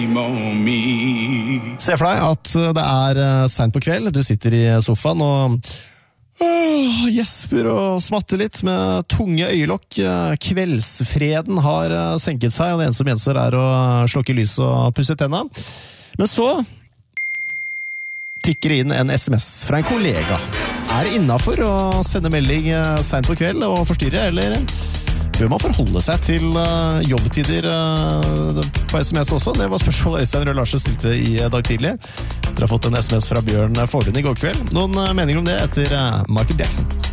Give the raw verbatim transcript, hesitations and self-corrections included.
Se for deg at det er sent på kveld, du sitter i sofaen og øh, gjesper og smatter litt med tunge øyelokk. Kveldsfreden har senket seg, og det eneste som gjenstår er å slokke lys og pusse tenna. Men så tikker inn en sms fra en kollega. Er det innenfor å sende melding sent på kveld og forstyrre, eller bør man forholde seg til jobbtider på sms også? Det var spørsmålet Øystein Rød Larsen stilte i dag tidlig. Dere har fått en sms fra Bjørn Forlund i går kveld. Noen meninger om det etter Michael Jackson?